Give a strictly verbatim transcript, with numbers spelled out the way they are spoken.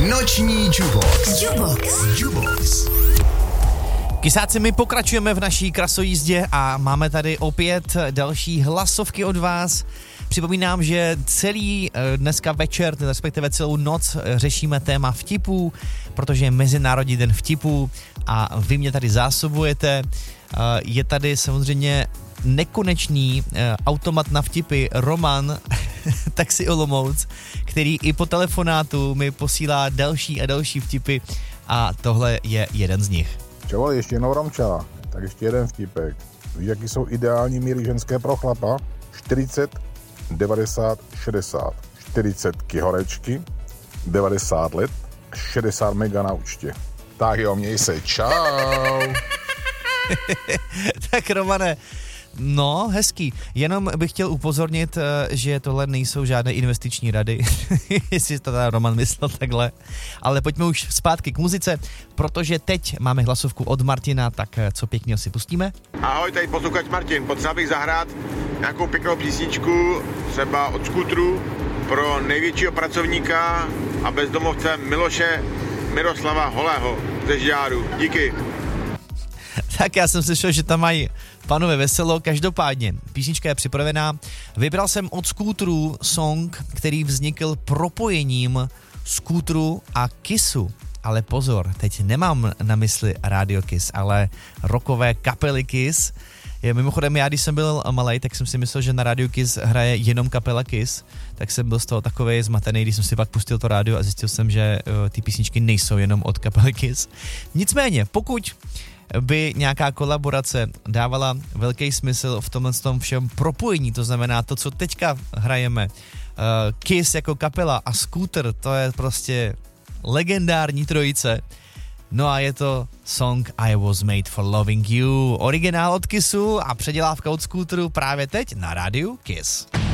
Noční Jubox. Jubox. Jubox. Kysáci, my pokračujeme v naší krasojízdě a máme tady opět další hlasovky od vás. Připomínám, že celý dneska večer, respektive celou noc řešíme téma vtipů, protože je Mezinárodní den vtipů a vy mě tady zásobujete. Je tady samozřejmě nekonečný automat na vtipy Roman, Taxi Olomouc, který i po telefonátu mi posílá další a další vtipy a tohle je jeden z nich. Čau, ještě jednou Romča, tak ještě jeden vtipek. Víš, jaký jsou ideální míry ženské pro chlapa? čtyřicet, devadesát, šedesát. čtyřicet kihorečky, devadesát let, šedesát mega na účtě. Tak jo, měj se, čau. Tak Romane, no hezký, jenom bych chtěl upozornit, že tohle nejsou žádné investiční rady, jestli to teda Roman myslel takhle, ale pojďme už zpátky k muzice, protože teď máme hlasovku od Martina, tak co pěkně si pustíme. Ahoj, tady posluchač Martin, potřeba bych zahrát nějakou pěknou písničku, třeba od Skútru, pro největšího pracovníka a bezdomovce Miloše Miroslava Holého ze Žďáru. Díky. Tak já jsem slyšel, že tam mají panové veselo, každopádně písnička je připravená. Vybral jsem od Skútru song, který vznikl propojením Skútru a Kissu. Ale pozor, teď nemám na mysli Radio Kiss, ale rockové kapely Kiss. Je, mimochodem, já když jsem byl malej, tak jsem si myslel, že na Radio Kiss hraje jenom kapela Kiss, tak jsem byl z toho takovej zmatený, když jsem si pak pustil to rádio a zjistil jsem, že uh, ty písničky nejsou jenom od kapely Kiss. Nicméně, pokud by nějaká kolaborace dávala velký smysl v tomhle tom všem propojení, to znamená to, co teďka hrajeme, uh, Kiss jako kapela a Scooter, to je prostě legendární trojice. No a je to song I Was Made for Loving You, originál od Kissu a předělávka od Scooteru právě teď na rádiu Kiss.